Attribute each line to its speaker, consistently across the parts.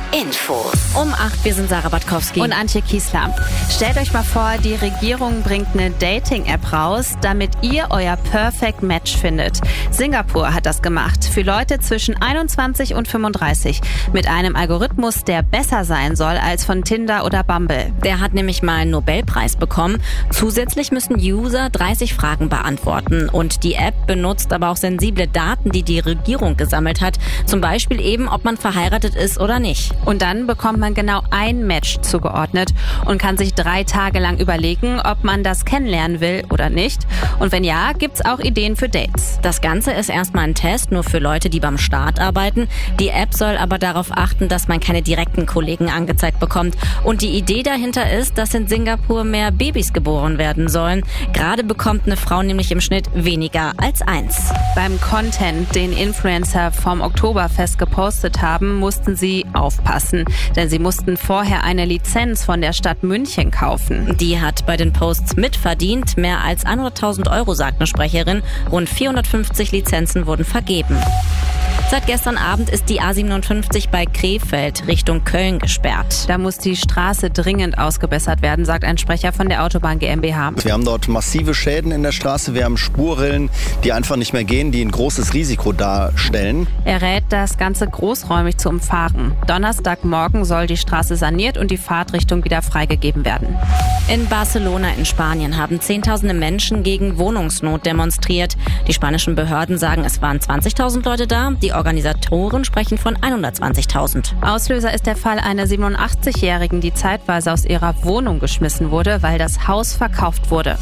Speaker 1: Infos.
Speaker 2: Um 8, wir sind Sarah Batkowski
Speaker 3: und Antje Kiesler. Stellt euch mal vor, die Regierung bringt eine Dating-App raus, damit ihr euer Perfect Match findet. Singapur hat das gemacht. Für Leute zwischen 21 und 35. Mit einem Algorithmus, der besser sein soll als von Tinder oder Bumble.
Speaker 2: Der hat nämlich mal einen Nobelpreis bekommen. Zusätzlich müssen User 30 Fragen beantworten. Und die App benutzt aber auch sensible Daten, die die Regierung gesammelt hat. Zum Beispiel eben, ob man verheiratet ist oder nicht.
Speaker 3: Und dann bekommt man genau ein Match zugeordnet und kann sich 3 Tage lang überlegen, ob man das kennenlernen will oder nicht. Und wenn ja, gibt's auch Ideen für Dates.
Speaker 2: Das Ganze ist erstmal ein Test, nur für Leute, die beim Staat arbeiten. Die App soll aber darauf achten, dass man keine direkten Kollegen angezeigt bekommt. Und die Idee dahinter ist, dass in Singapur mehr Babys geboren werden sollen. Gerade bekommt eine Frau nämlich im Schnitt weniger als 1.
Speaker 3: Beim Content, den Influencer vom Oktoberfest gepostet haben, mussten sie aufpassen, denn sie mussten vorher eine Lizenz von der Stadt München kaufen.
Speaker 2: Die hat bei den Posts mitverdient. Mehr als 100.000 Euro, sagt eine Sprecherin. Rund 450 Lizenzen wurden vergeben. Seit gestern Abend ist die A57 bei Krefeld Richtung Köln gesperrt.
Speaker 3: Da muss die Straße dringend ausgebessert werden, sagt ein Sprecher von der Autobahn GmbH.
Speaker 4: Wir haben dort massive Schäden in der Straße. Wir haben Spurrillen, die einfach nicht mehr gehen, die ein großes Risiko darstellen.
Speaker 3: Er rät, das Ganze großräumig zu umfahren. Donnerstagmorgen soll die Straße saniert und die Fahrtrichtung wieder freigegeben werden.
Speaker 2: In Barcelona in Spanien haben Zehntausende Menschen gegen Wohnungsnot demonstriert. Die spanischen Behörden sagen, es waren 20.000 Leute da. Die Organisatoren sprechen von 120.000.
Speaker 3: Auslöser ist der Fall einer 87-Jährigen, die zeitweise aus ihrer Wohnung geschmissen wurde, weil das Haus verkauft wurde.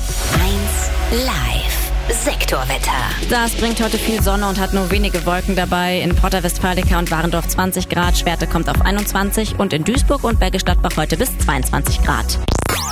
Speaker 1: 1 Live. Sektorwetter.
Speaker 2: Das bringt heute viel Sonne und hat nur wenige Wolken dabei. In Porta Westfalica und Warendorf 20 Grad, Schwerte kommt auf 21 und in Duisburg und Bergisch Gladbach heute bis 22 Grad.